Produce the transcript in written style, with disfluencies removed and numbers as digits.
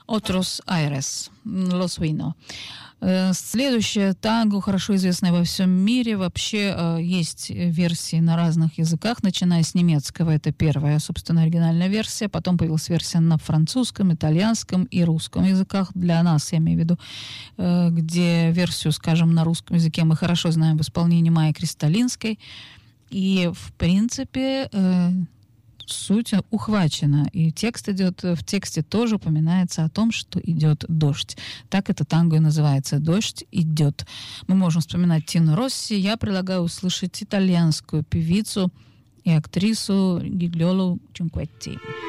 Otros Aires, Los Vino. Следующее танго, хорошо известное во всем мире. Вообще есть версии на разных языках, начиная с немецкого. Это первая, собственно, оригинальная версия. Потом появилась версия на французском, итальянском и русском языках. Для нас, я имею в виду, где версию, скажем, на русском языке мы хорошо знаем в исполнении Майи Кристалинской. И, в принципе, суть ухвачена. И текст идет, в тексте тоже упоминается о том, что идет дождь. Так это танго и называется. «Дождь идет». Мы можем вспоминать Тину Росси. Я предлагаю услышать итальянскую певицу и актрису Гиглиолу Чинкуетти.